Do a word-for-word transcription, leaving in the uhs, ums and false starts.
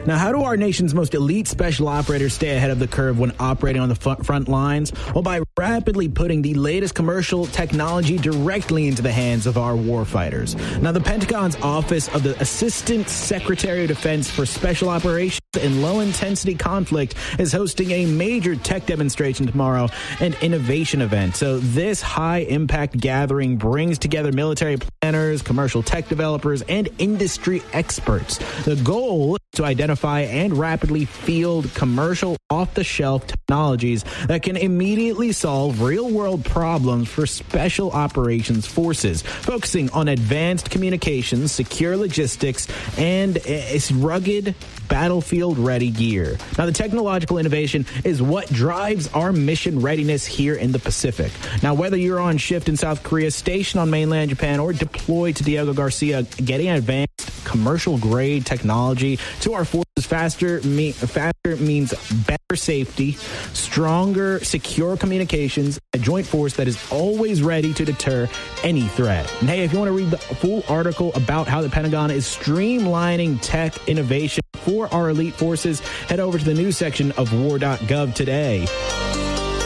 Now, how do our nation's most elite special operators stay ahead of the curve when operating on the front lines? Well, by rapidly putting the latest commercial technology directly into the hands of our warfighters. Now, the Pentagon's Office of the Assistant Secretary of Defense for Special Operations in Low-Intensity Conflict is hosting a major tech demonstration tomorrow and innovation event. So this high-impact gathering brings together military planners, commercial tech developers, and industry experts. The goal is to identify and rapidly field commercial off-the-shelf technologies that can immediately solve real-world problems for special operations forces, focusing on advanced communications, secure logistics, and rugged battlefield-ready gear. Now, the technological innovation is what drives our mission readiness here in the Pacific. Now, whether you're on shift in South Korea, stationed on mainland Japan, or deployed to Diego Garcia, getting advanced commercial-grade technology to our forces faster, me, faster means better safety, stronger, secure communications, a joint force that is always ready to deter any threat. And hey, if you want to read the full article about how the Pentagon is streamlining tech innovation for our elite forces, head over to the news section of war dot gov today.